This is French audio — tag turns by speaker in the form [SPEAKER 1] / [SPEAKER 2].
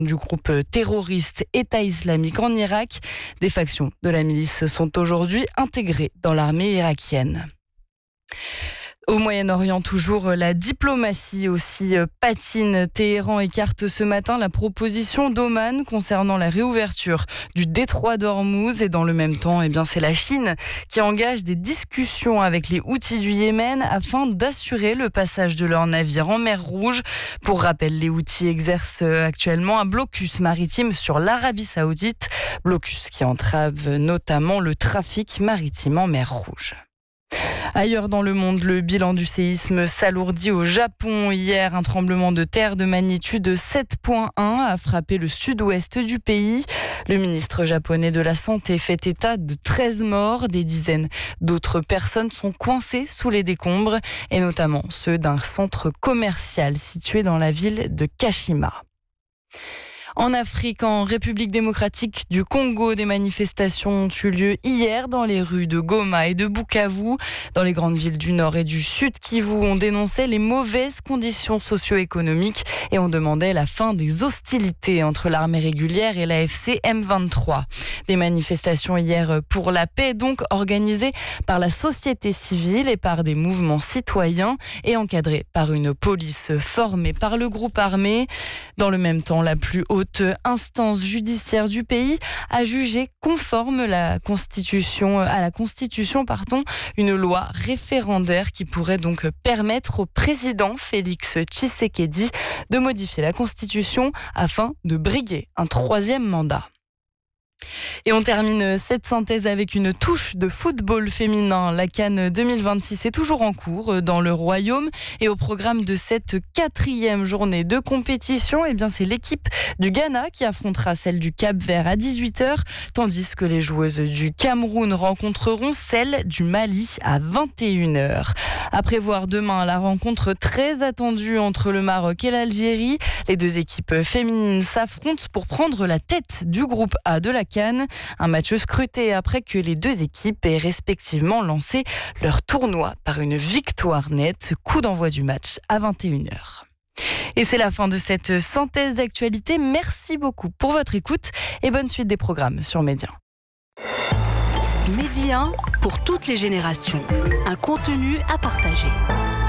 [SPEAKER 1] du groupe terroriste État islamique en Irak. Des factions de la milice sont aujourd'hui intégrées dans l'armée irakienne. Au Moyen-Orient, toujours, la diplomatie aussi patine. Téhéran écarte ce matin la proposition d'Oman concernant la réouverture du détroit d'Ormuz. Et dans le même temps, c'est la Chine qui engage des discussions avec les Houthis du Yémen afin d'assurer le passage de leurs navires en mer Rouge. Pour rappel, les Houthis exercent actuellement un blocus maritime sur l'Arabie Saoudite. Blocus qui entrave notamment le trafic maritime en mer Rouge. Ailleurs dans le monde, le bilan du séisme s'alourdit au Japon. Hier, un tremblement de terre de magnitude 7,1 a frappé le sud-ouest du pays. Le ministre japonais de la Santé fait état de 13 morts. Des dizaines d'autres personnes sont coincées sous les décombres, et notamment ceux d'un centre commercial situé dans la ville de Kashima. En Afrique, en République démocratique du Congo, des manifestations ont eu lieu hier dans les rues de Goma et de Bukavu. Dans les grandes villes du nord et du sud, Kivu, on dénonçait les mauvaises conditions socio-économiques et on demandait la fin des hostilités entre l'armée régulière et l'AFC M23. Des manifestations hier pour la paix, donc organisées par la société civile et par des mouvements citoyens et encadrées par une police formée par le groupe armé. Dans le même temps, la plus haute instance judiciaire du pays a jugé conforme à la Constitution, une loi référendaire qui pourrait donc permettre au président Félix Tshisekedi de modifier la Constitution afin de briguer un 3e mandat. Et on termine cette synthèse avec une touche de football féminin. La CAN 2026 est toujours en cours dans le Royaume. Et au programme de cette 4e journée de compétition, c'est l'équipe du Ghana qui affrontera celle du Cap-Vert à 18h, tandis que les joueuses du Cameroun rencontreront celle du Mali à 21h. À prévoir demain, la rencontre très attendue entre le Maroc et l'Algérie. Les deux équipes féminines s'affrontent pour prendre la tête du groupe A de la CAN. Un match scruté après que les deux équipes aient respectivement lancé leur tournoi par une victoire nette. Coup d'envoi du match à 21h. Et c'est la fin de cette synthèse d'actualité. Merci beaucoup pour votre écoute et bonne suite des programmes sur Média.
[SPEAKER 2] Média pour toutes les générations. Un contenu à partager.